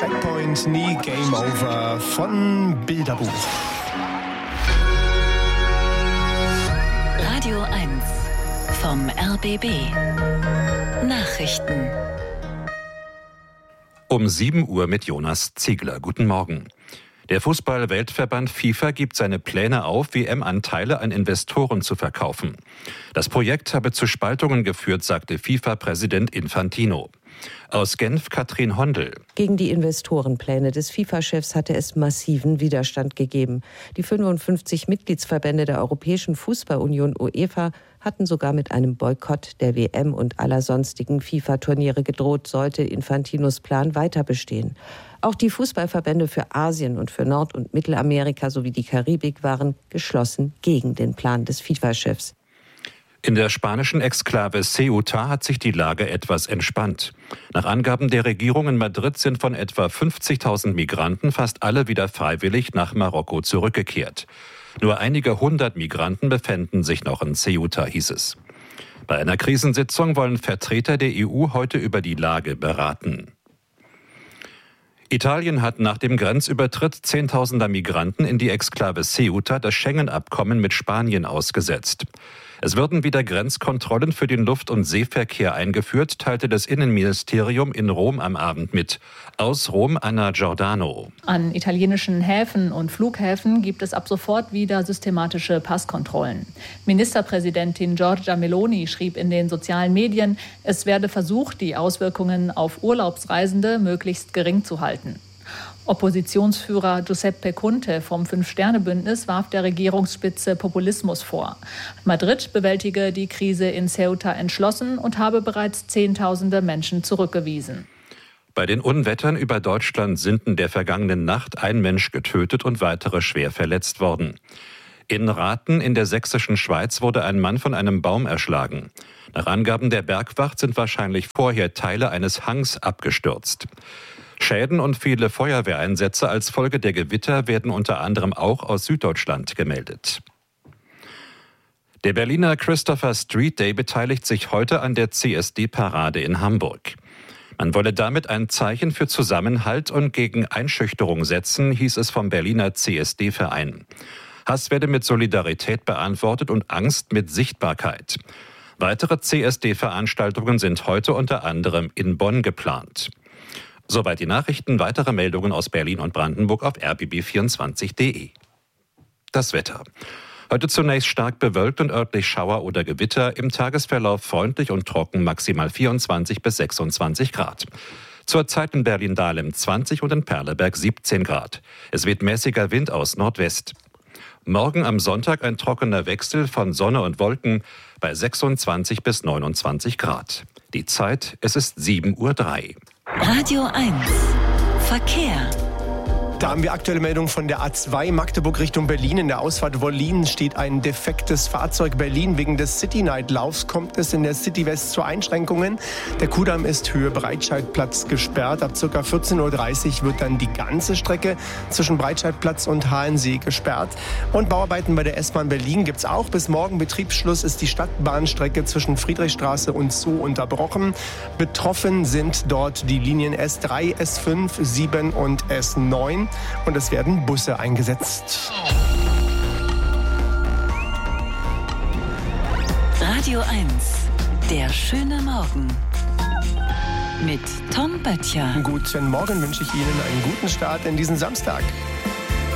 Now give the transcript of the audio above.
Checkpoint, nie Game Over von Bilderbuch. Radio 1 vom RBB. Nachrichten. Um 7 Uhr mit Jonas Ziegler. Guten Morgen. Der Fußball-Weltverband FIFA gibt seine Pläne auf, WM-Anteile an Investoren zu verkaufen. Das Projekt habe zu Spaltungen geführt, sagte FIFA-Präsident Infantino. Aus Genf Katrin Hondel. Gegen die Investorenpläne des FIFA-Chefs hatte es massiven Widerstand gegeben. Die 55 Mitgliedsverbände der Europäischen Fußballunion UEFA hatten sogar mit einem Boykott der WM und aller sonstigen FIFA-Turniere gedroht, sollte Infantinos Plan weiter bestehen. Auch die Fußballverbände für Asien und für Nord- und Mittelamerika sowie die Karibik waren geschlossen gegen den Plan des FIFA-Chefs. In der spanischen Exklave Ceuta hat sich die Lage etwas entspannt. Nach Angaben der Regierung in Madrid sind von etwa 50.000 Migranten fast alle wieder freiwillig nach Marokko zurückgekehrt. Nur einige hundert Migranten befänden sich noch in Ceuta, hieß es. Bei einer Krisensitzung wollen Vertreter der EU heute über die Lage beraten. Italien hat nach dem Grenzübertritt Zehntausender Migranten in die Exklave Ceuta das Schengen-Abkommen mit Spanien ausgesetzt. Es würden wieder Grenzkontrollen für den Luft- und Seeverkehr eingeführt, teilte das Innenministerium in Rom am Abend mit. Aus Rom Anna Giordano. An italienischen Häfen und Flughäfen gibt es ab sofort wieder systematische Passkontrollen. Ministerpräsidentin Giorgia Meloni schrieb in den sozialen Medien, es werde versucht, die Auswirkungen auf Urlaubsreisende möglichst gering zu halten. Oppositionsführer Giuseppe Conte vom Fünf-Sterne-Bündnis warf der Regierungsspitze Populismus vor. Madrid bewältige die Krise in Ceuta entschlossen und habe bereits Zehntausende Menschen zurückgewiesen. Bei den Unwettern über Deutschland sind in der vergangenen Nacht ein Mensch getötet und weitere schwer verletzt worden. In Rathen in der sächsischen Schweiz wurde ein Mann von einem Baum erschlagen. Nach Angaben der Bergwacht sind wahrscheinlich vorher Teile eines Hangs abgestürzt. Schäden und viele Feuerwehreinsätze als Folge der Gewitter werden unter anderem auch aus Süddeutschland gemeldet. Der Berliner Christopher Street Day beteiligt sich heute an der CSD-Parade in Hamburg. Man wolle damit ein Zeichen für Zusammenhalt und gegen Einschüchterung setzen, hieß es vom Berliner CSD-Verein. Hass werde mit Solidarität beantwortet und Angst mit Sichtbarkeit. Weitere CSD-Veranstaltungen sind heute unter anderem in Bonn geplant. Soweit die Nachrichten. Weitere Meldungen aus Berlin und Brandenburg auf rbb24.de. Das Wetter. Heute zunächst stark bewölkt und örtlich Schauer oder Gewitter. Im Tagesverlauf freundlich und trocken, maximal 24 bis 26 Grad. Zurzeit in Berlin-Dahlem 20 und in Perleberg 17 Grad. Es weht mäßiger Wind aus Nordwest. Morgen am Sonntag ein trockener Wechsel von Sonne und Wolken bei 26 bis 29 Grad. Die Zeit, es ist 7:03 Uhr. Radio 1 Verkehr. Da haben wir aktuelle Meldung von der A2 Magdeburg Richtung Berlin. In der Ausfahrt Wollin steht ein defektes Fahrzeug. Berlin wegen des City-Night-Laufs kommt es in der City West zu Einschränkungen. Der Kudamm ist Höhe Breitscheidplatz gesperrt. Ab ca. 14:30 Uhr wird dann die ganze Strecke zwischen Breitscheidplatz und Halensee gesperrt. Und Bauarbeiten bei der S-Bahn Berlin gibt es auch. Bis morgen Betriebsschluss ist die Stadtbahnstrecke zwischen Friedrichstraße und Zoo unterbrochen. Betroffen sind dort die Linien S3, S5, 7 und S9. Und es werden Busse eingesetzt. Radio 1, der schöne Morgen. Mit Tom Böttcher. Guten Morgen wünsche ich Ihnen einen guten Start in diesen Samstag.